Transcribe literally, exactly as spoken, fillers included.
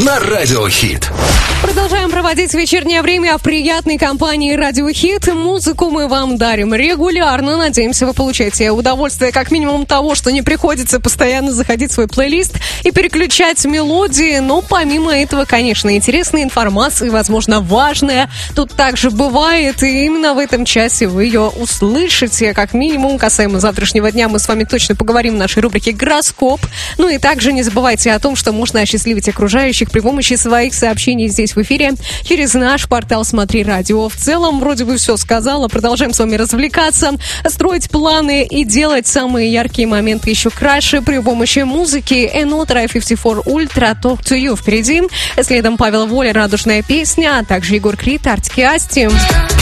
на Радио Хит. Продолжаем проводить вечернее время в приятной компании Радио Хит. Музыку мы вам дарим регулярно. Надеемся, вы получаете удовольствие как минимум того, что не приходится постоянно заходить в свой плейлист и переключать мелодии. Но помимо этого, конечно, интересная информация, возможно, важная. Тут также бывает, и именно в этом часе вы ее услышите. Как минимум, касаемо завтрашнего дня, мы с вами точно поговорим в нашей рубрике «Гороскоп». Ну и также не забывайте о том, что можно осчастливить окружающих при помощи своих сообщений здесь в эфире через наш портал «Смотри радио». В целом, вроде бы все сказала. Продолжаем с вами развлекаться, строить планы и делать самые яркие моменты еще краше при помощи музыки. Энотра пятьдесят четыре Ультра Talk to You впереди. Следом Павел Воля, «Радужная песня», а также Егор Крид, Артик и Асти.